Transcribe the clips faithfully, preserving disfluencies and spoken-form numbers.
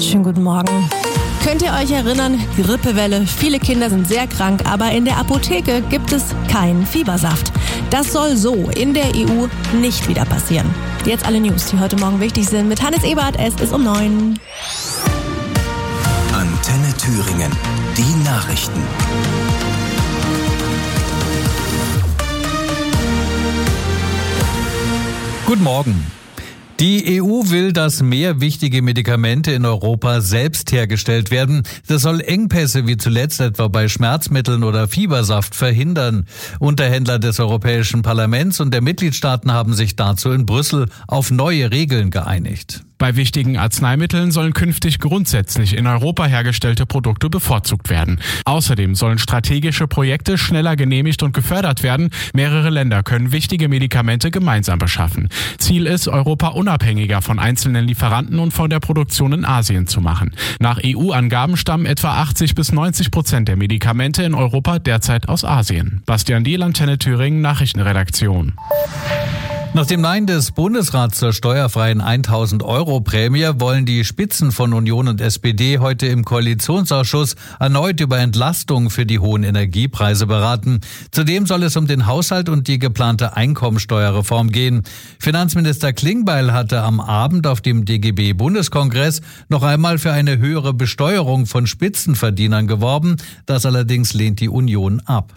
Schönen guten Morgen. Könnt ihr euch erinnern, Grippewelle, viele Kinder sind sehr krank, aber in der Apotheke gibt es keinen Fiebersaft. Das soll so in der E U nicht wieder passieren. Jetzt alle News, die heute Morgen wichtig sind, mit Hannes Ebert. Es ist um neun. Antenne Thüringen, die Nachrichten. Guten Morgen. Die E U will, dass mehr wichtige Medikamente in Europa selbst hergestellt werden. Das soll Engpässe wie zuletzt etwa bei Schmerzmitteln oder Fiebersaft verhindern. Unterhändler des Europäischen Parlaments und der Mitgliedstaaten haben sich dazu in Brüssel auf neue Regeln geeinigt. Bei wichtigen Arzneimitteln sollen künftig grundsätzlich in Europa hergestellte Produkte bevorzugt werden. Außerdem sollen strategische Projekte schneller genehmigt und gefördert werden. Mehrere Länder können wichtige Medikamente gemeinsam beschaffen. Ziel ist, Europa unabhängiger von einzelnen Lieferanten und von der Produktion in Asien zu machen. Nach E U-Angaben stammen etwa achtzig bis neunzig Prozent der Medikamente in Europa derzeit aus Asien. Bastian Diehl, Antenne Thüringen, Nachrichtenredaktion. Nach dem Nein des Bundesrats zur steuerfreien tausend Euro Prämie wollen die Spitzen von Union und S P D heute im Koalitionsausschuss erneut über Entlastungen für die hohen Energiepreise beraten. Zudem soll es um den Haushalt und die geplante Einkommensteuerreform gehen. Finanzminister Klingbeil hatte am Abend auf dem D G B-Bundeskongress noch einmal für eine höhere Besteuerung von Spitzenverdienern geworben. Das allerdings lehnt die Union ab.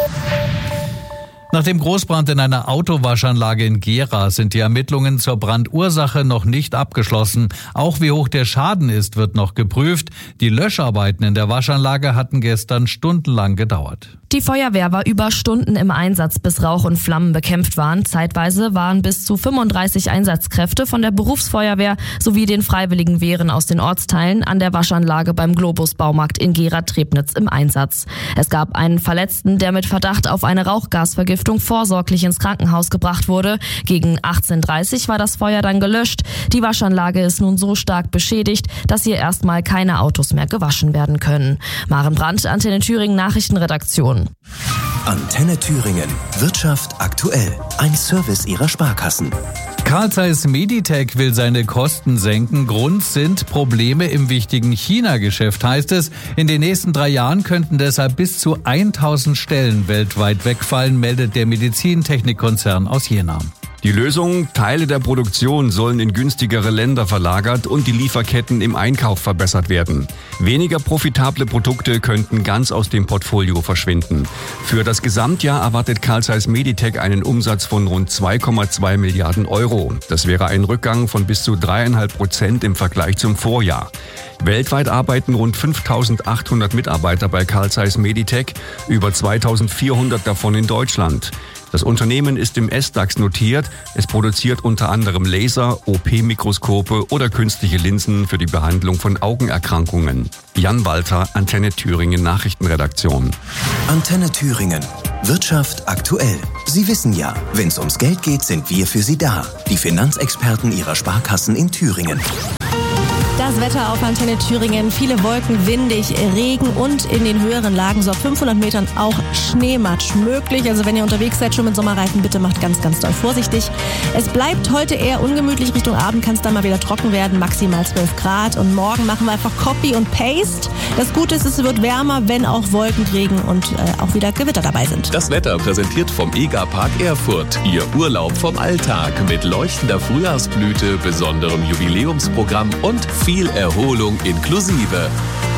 Nach dem Großbrand in einer Autowaschanlage in Gera sind die Ermittlungen zur Brandursache noch nicht abgeschlossen. Auch wie hoch der Schaden ist, wird noch geprüft. Die Löscharbeiten in der Waschanlage hatten gestern stundenlang gedauert. Die Feuerwehr war über Stunden im Einsatz, bis Rauch und Flammen bekämpft waren. Zeitweise waren bis zu fünfunddreißig Einsatzkräfte von der Berufsfeuerwehr sowie den freiwilligen Wehren aus den Ortsteilen an der Waschanlage beim Globus-Baumarkt in Gera-Trebnitz im Einsatz. Es gab einen Verletzten, der mit Verdacht auf eine Rauchgasvergiftung vorsorglich ins Krankenhaus gebracht wurde. Gegen achtzehn Uhr dreißig war das Feuer dann gelöscht. Die Waschanlage ist nun so stark beschädigt, dass hier erstmal keine Autos mehr gewaschen werden können. Maren Brandt, Antenne Thüringen, Nachrichtenredaktion. Antenne Thüringen. Wirtschaft aktuell. Ein Service ihrer Sparkassen. Carl Zeiss Meditec will seine Kosten senken. Grund sind Probleme im wichtigen China-Geschäft, heißt es. In den nächsten drei Jahren könnten deshalb bis zu tausend Stellen weltweit wegfallen, meldet der Medizintechnikkonzern aus Jena. Die Lösung: Teile der Produktion sollen in günstigere Länder verlagert und die Lieferketten im Einkauf verbessert werden. Weniger profitable Produkte könnten ganz aus dem Portfolio verschwinden. Für das Gesamtjahr erwartet Carl Zeiss Meditec einen Umsatz von rund zwei Komma zwei Milliarden Euro. Das wäre ein Rückgang von bis zu dreieinhalb Prozent im Vergleich zum Vorjahr. Weltweit arbeiten rund fünftausendachthundert Mitarbeiter bei Carl Zeiss Meditec, über zweitausendvierhundert davon in Deutschland. Das Unternehmen ist im S DAX notiert. Es produziert unter anderem Laser, O P-Mikroskope oder künstliche Linsen für die Behandlung von Augenerkrankungen. Jan Walter, Antenne Thüringen Nachrichtenredaktion. Antenne Thüringen. Wirtschaft aktuell. Sie wissen ja, wenn es ums Geld geht, sind wir für Sie da. Die Finanzexperten Ihrer Sparkassen in Thüringen. Das Wetter auf Antenne Thüringen, viele Wolken, windig, Regen und in den höheren Lagen so auf fünfhundert Metern auch Schneematsch möglich. Also wenn ihr unterwegs seid, schon mit Sommerreifen, bitte macht ganz, ganz doll vorsichtig. Es bleibt heute eher ungemütlich, Richtung Abend kann es dann mal wieder trocken werden, maximal zwölf Grad. Und morgen machen wir einfach Copy und Paste. Das Gute ist, es wird wärmer, wenn auch Wolkenträgen und äh, auch wieder Gewitter dabei sind. Das Wetter präsentiert vom EGA-Park Erfurt. Ihr Urlaub vom Alltag mit leuchtender Frühjahrsblüte, besonderem Jubiläumsprogramm und viel Erholung inklusive.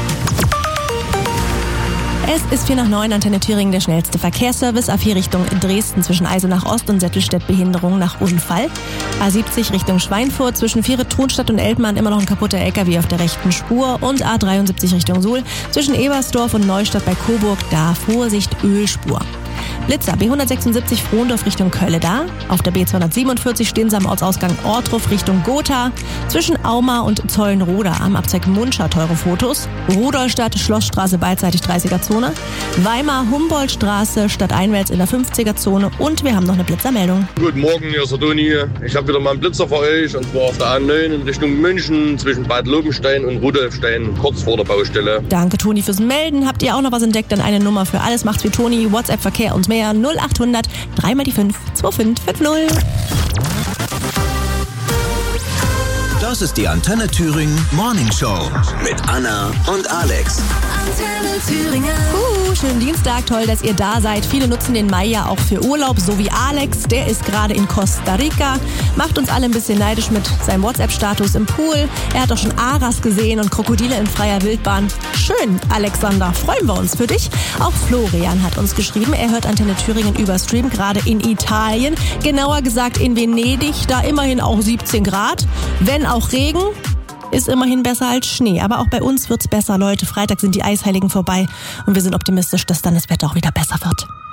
Es ist vier nach neun, Antenne Thüringen, der schnellste Verkehrsservice. A vier Richtung Dresden zwischen Eisenach Ost und Sättelstedt Behinderung nach Unfall. A siebzig Richtung Schweinfurt zwischen Viere, Thronstadt und Eltmann immer noch ein kaputter L K W auf der rechten Spur. Und A dreiundsiebzig Richtung Suhl zwischen Ebersdorf und Neustadt bei Coburg, da Vorsicht Ölspur. Blitzer B hundertsechsundsiebzig Frohndorf Richtung Kölle-Da. Auf der B zweihundertsiebenundvierzig stehen sie am Ortsausgang Ortruf Richtung Gotha. Zwischen Auma und Zollenroda am Abzweig Mundscha teure Fotos. Rudolstadt Schlossstraße beidseitig dreißiger Zone. Weimar Humboldtstraße stadteinwärts in der fünfziger Zone. Und wir haben noch eine Blitzermeldung. Guten Morgen, hier ist der Toni. Ich habe wieder mal einen Blitzer für euch. Und zwar auf der A neun in Richtung München zwischen Bad Lobenstein und Rudolfstein kurz vor der Baustelle. Danke Toni fürs Melden. Habt ihr auch noch was entdeckt? Dann eine Nummer für alles. Macht's wie Toni. WhatsApp, Verkehr und mehr. null achthundert drei mal die fünf zwei fünf fünf null. Das ist die Antenne Thüringen Morning Show mit Anna und Alex. Antenne Thüringen. Uh, schönen Dienstag, toll, dass ihr da seid. Viele nutzen den Mai ja auch für Urlaub, so wie Alex. Der ist gerade in Costa Rica, macht uns alle ein bisschen neidisch mit seinem WhatsApp-Status im Pool. Er hat auch schon Aras gesehen und Krokodile in freier Wildbahn. Schön, Alexander, freuen wir uns für dich. Auch Florian hat uns geschrieben, er hört Antenne Thüringen über Stream, gerade in Italien. Genauer gesagt in Venedig, da immerhin auch siebzehn Grad. Wenn auch Regen, ist immerhin besser als Schnee. Aber auch bei uns wird's besser, Leute. Freitag sind die Eisheiligen vorbei und wir sind optimistisch, dass dann das Wetter auch wieder besser wird.